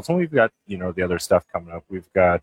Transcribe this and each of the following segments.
holes, and we've got the other stuff coming up. We've got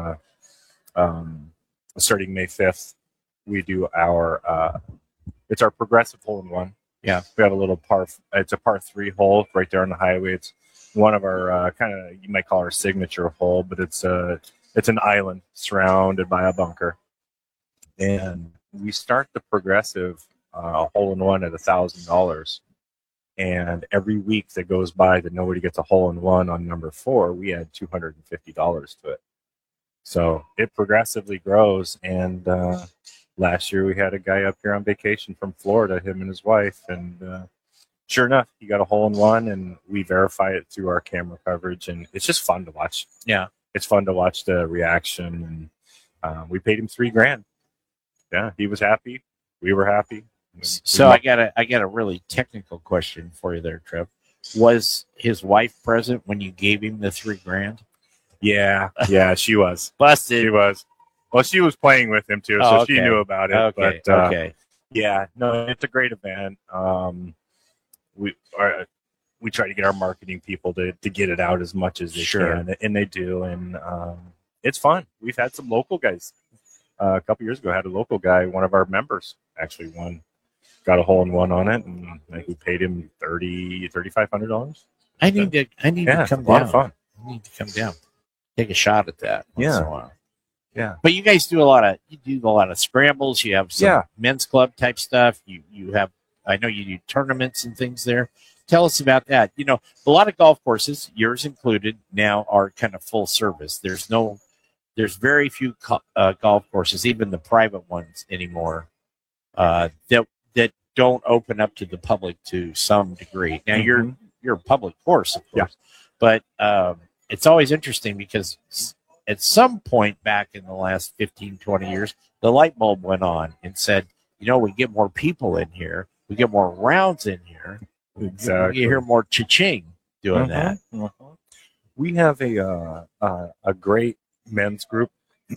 starting May 5th, we do our it's our progressive hole-in-one. Yeah, we have a little it's a par 3 hole right there on the highway. It's one of our kind of, you might call our signature hole, but it's an island surrounded by a bunker. And we start the progressive hole-in-one at $1,000. And every week that goes by that nobody gets a hole-in-one on number 4, we add $250 to it. So it progressively grows. And last year we had a guy up here on vacation from Florida, him and his wife, and sure enough, he got a hole-in-one, and we verify it through our camera coverage, and it's just fun to watch. Yeah, it's fun to watch the reaction, and we paid him $3,000. Yeah, he was happy. We were happy. So I got a really technical question for you there, Trev. Was his wife present when you gave him the $3,000? Yeah, she was. Busted. She was. Well, she was playing with him too, so she knew about it. Okay. But, okay. Yeah, no, it's a great event. We try to get our marketing people to get it out as much as they can, and they do, and it's fun. We've had some local guys. A couple years ago, I had a local guy, one of our members, actually got a hole-in-one on it, and we paid him $3,500. I need to come down. A lot of fun. I need to come down, take a shot at that once in a while. Yeah. But you guys do a lot of scrambles. You have some men's club type stuff. You have, I know you do tournaments and things there. Tell us about that. A lot of golf courses, yours included, now are kind of full service. There's very few golf courses, even the private ones anymore, that don't open up to the public to some degree. Now you're a public course, of course, but it's always interesting because at some point back in the last 15, 20 years, the light bulb went on and said, we get more people in here, we get more rounds in here. Exactly. You hear more cha-ching doing that. We have a great men's group.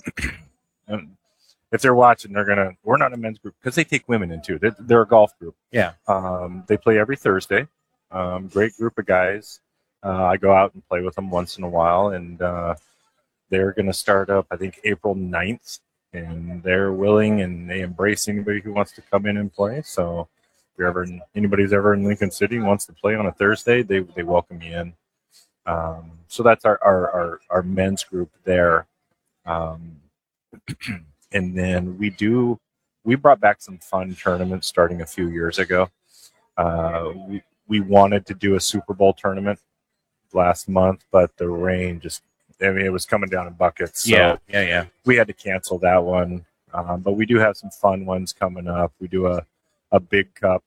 And if they're watching, we're not a men's group because they take women in too. They're a golf group. Yeah. They play every Thursday. Great group of guys. I go out and play with them once in a while, and they're going to start up, I think, April 9th, and they're willing and they embrace anybody who wants to come in and play. So if anybody's ever in Lincoln City and wants to play on a Thursday, they welcome you in. So that's our men's group there. And then we brought back some fun tournaments starting a few years ago. We wanted to do a Super Bowl tournament last month, but the rain it was coming down in buckets. So yeah. We had to cancel that one. But we do have some fun ones coming up. We do a big cup,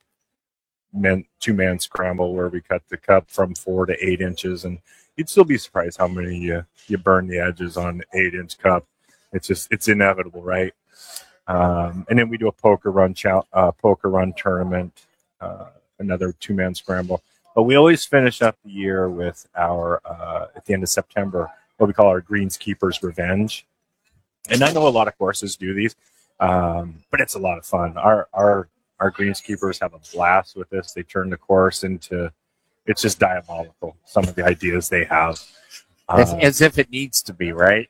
2-man scramble where we cut the cup from 4 to 8 inches, and you'd still be surprised how many you burn the edges on an 8-inch cup. It's inevitable, right? And then we do a poker run tournament, another 2-man scramble. But we always finish up the year with our at the end of September, what we call our Greenskeepers Revenge. And I know a lot of courses do these, but it's a lot of fun. Our greenskeepers have a blast with this. They turn the course it's just diabolical, some of the ideas they have. As if it needs to be, right?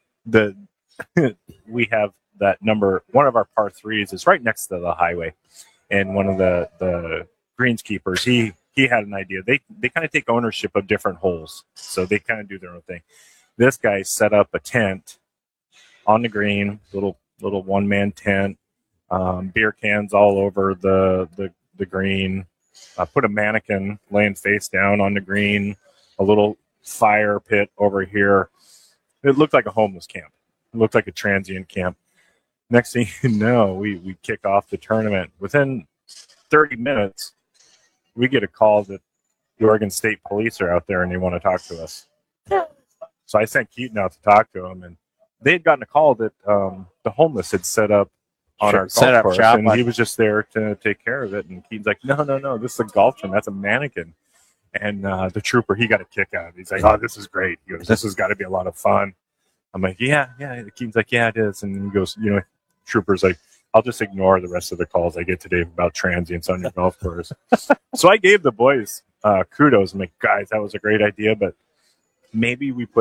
We have that one of our par 3s is right next to the highway. And one of the greenskeepers, he had an idea. They kind of take ownership of different holes. So they kind of do their own thing. This guy set up a tent on the green, little 1-man tent, beer cans all over the green, put a mannequin laying face down on the green, a little fire pit over here. It looked like a homeless camp. It looked like a transient camp. Next thing you know, we kick off the tournament. Within 30 minutes, we get a call that the Oregon State Police are out there and they want to talk to us. So I sent Keaton out to talk to him, and they had gotten a call that the homeless had set up on our golf course, and he was just there to take care of it. And Keaton's like, no, this is a golf team. That's a mannequin. And the trooper, he got a kick out of it. He's like, oh, this is great. He goes, this has got to be a lot of fun. I'm like, yeah. Keaton's like, yeah, it is. And he goes, trooper's like, I'll just ignore the rest of the calls I get today about transients on your golf course. So I gave the boys kudos. I'm like, guys, that was a great idea, but maybe we put